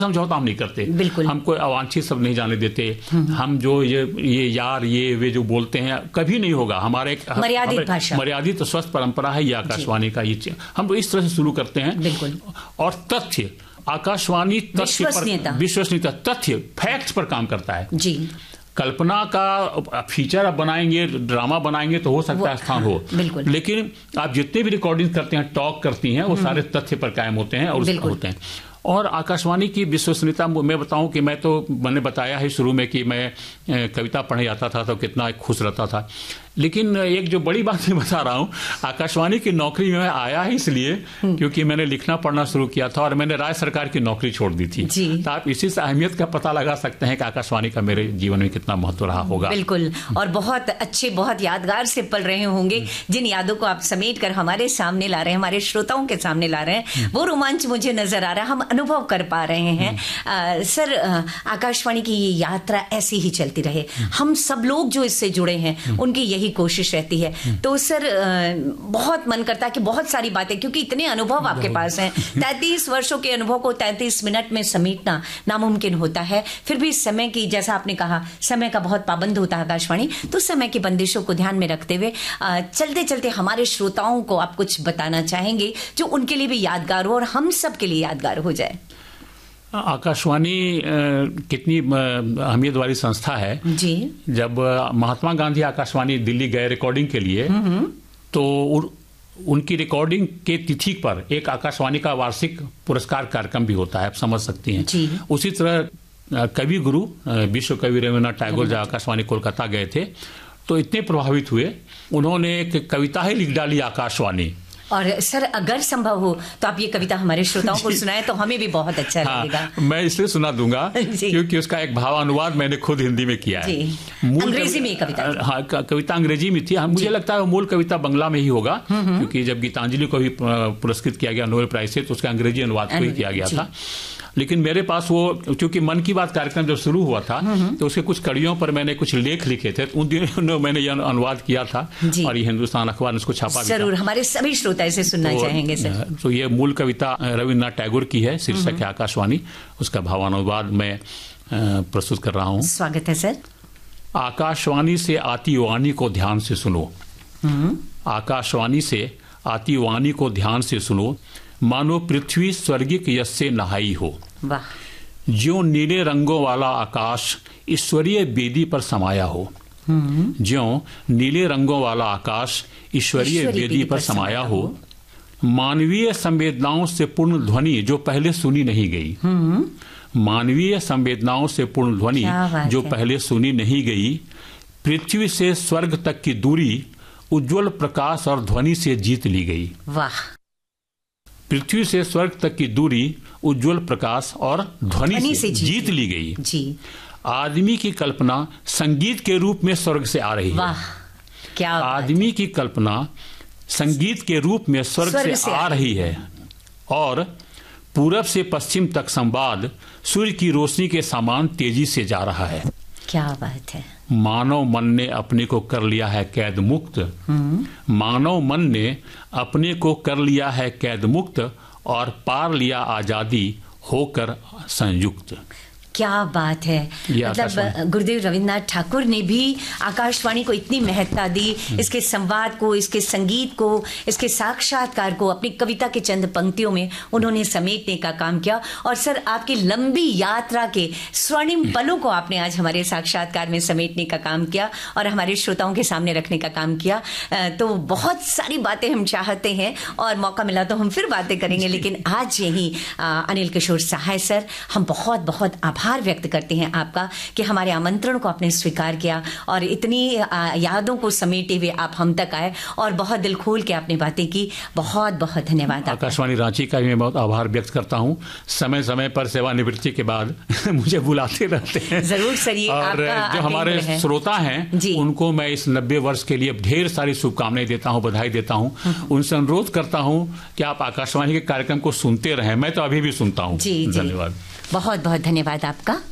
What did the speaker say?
समझौता हम नहीं करते, बिल्कुल। हम कोई अवांछित सब नहीं जाने देते। हम जो ये यार ये वे जो बोलते हैं कभी नहीं होगा। हमारे मर्यादित भाषा, मर्यादित स्वस्थ परंपरा है ये आकाशवाणी का। ये हम तो इस तरह से शुरू करते हैं। बिल्कुल। और तथ्य, आकाशवाणी तथ्य पर, विश्वसनीयता, तथ्य, फैक्ट्स पर काम करता है जी। कल्पना का फीचर आप बनाएंगे, ड्रामा बनाएंगे तो हो सकता है स्थान हो, लेकिन आप जितने भी रिकॉर्डिंग करते हैं, टॉक करती हैं, वो सारे तथ्य पर कायम होते हैं और होते हैं। और आकाशवाणी की विश्वसनीयता, मैं बताऊं कि मैंने बताया है शुरू में कि मैं कविता पढ़ने जाता था तो कितना खुश रहता था। लेकिन एक जो बड़ी बात मैं बता रहा हूं, आकाशवाणी की नौकरी में आया है इसलिए क्योंकि मैंने लिखना पढ़ना शुरू किया था और मैंने राज्य सरकार की नौकरी छोड़ दी थी। तो आप इसी से अहमियत का पता लगा सकते हैं कि आकाशवाणी का मेरे जीवन में कितना महत्व रहा होगा। बिल्कुल। और बहुत अच्छे, बहुत यादगार से पल रहे होंगे, जिन यादों को आप समेट कर हमारे सामने ला रहे हैं, हमारे श्रोताओं के सामने ला रहे हैं, वो रोमांच मुझे नजर आ रहा है, हम अनुभव कर पा रहे हैं। सर, आकाशवाणी की ये यात्रा ऐसी ही चलती रहे, हम सब लोग जो इससे जुड़े हैं उनकी यही कोशिश रहती है। तो सर, बहुत मन करता है कि बहुत सारी बातें, क्योंकि इतने अनुभव आपके पास हैं, 33 वर्षों के अनुभव को 33 मिनट में समेटना नामुमकिन होता है। फिर भी समय की, जैसा आपने कहा, समय का बहुत पाबंद होता है आकाशवाणी, तो समय की बंदिशों को ध्यान में रखते हुए चलते चलते हमारे श्रोताओं को आप कुछ बताना चाहेंगे जो उनके लिए भी यादगार हो और हम सब के लिए यादगार हो जाए? आकाशवाणी कितनी अहमियत वाली संस्था है जी। जब महात्मा गांधी आकाशवाणी दिल्ली गए रिकॉर्डिंग के लिए, तो उनकी रिकॉर्डिंग के तिथि पर एक आकाशवाणी का वार्षिक पुरस्कार कार्यक्रम भी होता है, आप समझ सकती हैं। उसी तरह कवि गुरु विश्व कवि रविन्द्रनाथ टैगोर जब आकाशवाणी कोलकाता गए थे तो इतने प्रभावित हुए, उन्होंने एक कविता ही लिख डाली आकाशवाणी। और सर, अगर संभव हो तो आप ये कविता हमारे श्रोताओं को सुनाएं तो हमें भी बहुत अच्छा लगेगा। मैं इसलिए सुना दूंगा क्योंकि उसका एक भावानुवाद मैंने खुद हिंदी में किया है। अंग्रेजी में कविता? हाँ, कविता अंग्रेजी में थी। मुझे लगता है मूल कविता बंगला में ही होगा, क्योंकि जब गीतांजलि को भी पुरस्कृत किया गया नोबेल प्राइज से तो उसका अंग्रेजी अनुवाद को ही किया गया था। लेकिन मेरे पास वो, क्योंकि मन की बात कार्यक्रम जब शुरू हुआ था तो उसके कुछ कड़ियों पर मैंने कुछ लेख लिखे थे, उन दिनों मैंने यह अनुवाद किया था और ये हिंदुस्तान अखबार ने उसको छापा भी था। जरूर, हमारे सभी श्रोता इसे सुनना चाहेंगे सर। तो ये मूल कविता रविन्द्रनाथ टैगोर की है, शीर्षक है आकाशवाणी, उसका भावानुवाद मैं प्रस्तुत कर रहा हूँ। स्वागत है सर। आकाशवाणी से आती वाणी को ध्यान से सुनो, आकाशवाणी से आती वाणी को ध्यान से सुनो, मानो पृथ्वी स्वर्गिक यश से नहाई हो। वाह। ज्यों नीले रंगों वाला आकाश ईश्वरीय वेदी पर समाया हो, ज्यों नीले रंगों वाला आकाश ईश्वरीय वेदी पर समाया हो, मानवीय संवेदनाओं से पूर्ण ध्वनि जो पहले सुनी नहीं गई, मानवीय संवेदनाओं से पूर्ण ध्वनि जो पहले सुनी नहीं गई, पृथ्वी से स्वर्ग तक की दूरी उज्जवल प्रकाश और ध्वनि से जीत ली गई। वाह। पृथ्वी से स्वर्ग तक की दूरी उज्जवल प्रकाश और ध्वनि से जीत ली गई। जी। आदमी की कल्पना संगीत के रूप में स्वर्ग से आ रही है। वाह, क्या आदमी की कल्पना संगीत के रूप में स्वर्ग से आ रही है और पूरब से पश्चिम तक संवाद सूर्य की रोशनी के समान तेजी से जा रहा है। क्या बात है। मानव मन ने अपने को कर लिया है कैद मुक्त, मानव मन ने अपने को कर लिया है कैद मुक्त और पार लिया आजादी होकर संयुक्त। क्या बात है। मतलब गुरुदेव रविन्द्रनाथ ठाकुर ने भी आकाशवाणी को इतनी महत्ता दी, इसके संवाद को, इसके संगीत को, इसके साक्षात्कार को अपनी कविता के चंद पंक्तियों में उन्होंने समेटने का काम किया। और सर, आपकी लंबी यात्रा के स्वर्णिम पलों को आपने आज हमारे साक्षात्कार में समेटने का काम किया और हमारे श्रोताओं के सामने रखने का काम किया। तो बहुत सारी बातें हम चाहते हैं और मौका मिला तो हम फिर बातें करेंगे, लेकिन आज यही अनिल किशोर सहाय सर, हम बहुत बहुत आभार व्यक्त करते हैं आपका कि हमारे आमंत्रण को आपने स्वीकार किया और इतनी यादों को समेटे हुए आप हम तक आए और बहुत दिल खोल के आपने बातें की। बहुत बहुत धन्यवाद। आकाशवाणी रांची का भी मैं बहुत आभार व्यक्त करता हूँ, समय समय पर सेवानिवृत्ति के बाद मुझे बुलाते रहते हैं। जरूर सर। ये और जो हमारे श्रोता हैं उनको मैं इस 90 वर्ष के लिए ढेर सारी शुभकामनाएं देता हूँ, बधाई देता हूँ। उनसे अनुरोध करता हूँ कि आप आकाशवाणी के कार्यक्रम को सुनते रहें। मैं तो अभी भी सुनता हूँ। धन्यवाद। बहुत बहुत धन्यवाद आपका।